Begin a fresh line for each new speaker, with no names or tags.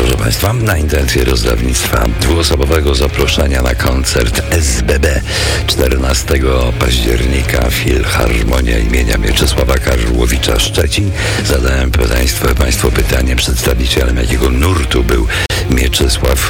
proszę Państwa, na intencję rozdawnictwa dwuosobowego zaproszenia na koncert SBB 14 października Filharmonia imienia Mieczysława Karłowicza Szczecin. Zadałem Państwu pytanie, przedstawicielem jakiego nurtu był Mieczysław